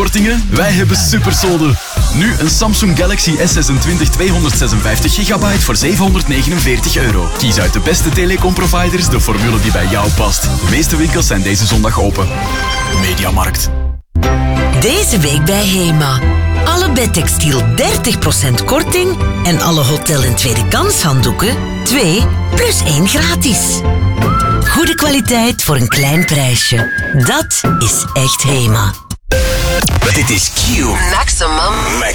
kortingen? Wij hebben supersolden. Nu een Samsung Galaxy S26 256 GB voor €749. Kies uit de beste telecomproviders de formule die bij jou past. De meeste winkels zijn deze zondag open. Mediamarkt. Deze week bij HEMA. Alle bedtextiel 30% korting en alle hotel- en tweede kans handdoeken 2 plus 1 gratis. Goede kwaliteit voor een klein prijsje. Dat is echt HEMA. Dit is Q. Maximum.